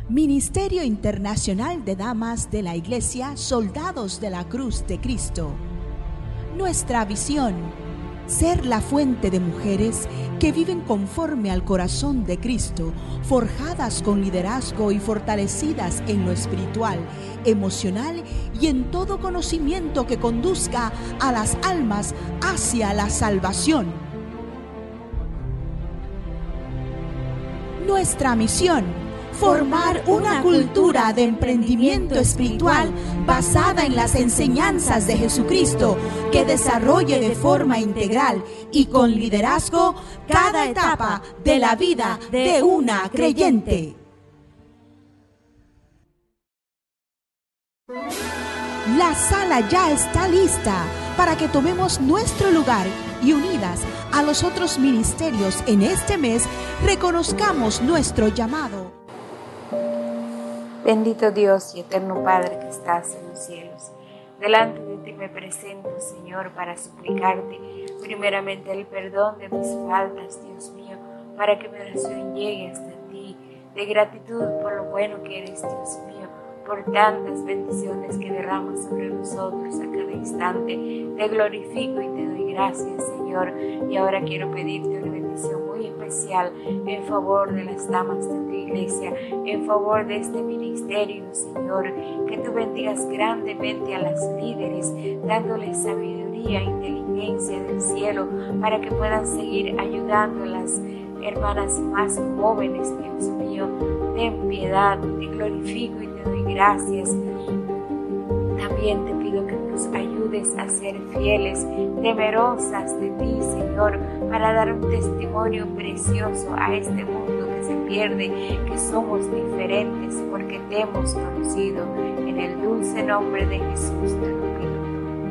Ministerio Internacional de Damas de la Iglesia Soldados de la Cruz de Cristo. Nuestra visión: ser la fuente de mujeres que viven conforme al corazón de Cristo, forjadas con liderazgo y fortalecidas en lo espiritual, emocional y en todo conocimiento que conduzca a las almas hacia la salvación. Nuestra misión: formar una cultura de emprendimiento espiritual basada en las enseñanzas de Jesucristo, que desarrolle de forma integral y con liderazgo cada etapa de la vida de una creyente. La sala ya está lista para que tomemos nuestro lugar y, unidas a los otros ministerios en este mes, reconozcamos nuestro llamado. Bendito Dios y eterno Padre que estás en los cielos, delante de ti me presento, Señor, para suplicarte primeramente el perdón de mis faltas, Dios mío, para que mi oración llegue hasta ti, de gratitud por lo bueno que eres, Dios mío, por tantas bendiciones que derramas sobre nosotros a cada instante. Te glorifico y te doy gracias, Señor, y ahora quiero pedirte una bendición muy especial en favor de las damas de tu iglesia, en favor de este ministerio, Señor, que tú bendigas grandemente a las líderes, dándoles sabiduría e inteligencia del cielo para que puedan seguir ayudando a las hermanas más jóvenes, Dios mío. Ten piedad, te glorifico y te doy gracias. También te pido que nos ayudes a ser fieles, temerosas de ti, Señor, para dar un testimonio precioso a este mundo que se pierde, que somos diferentes porque te hemos conocido. En el dulce nombre de Jesús te lo pido.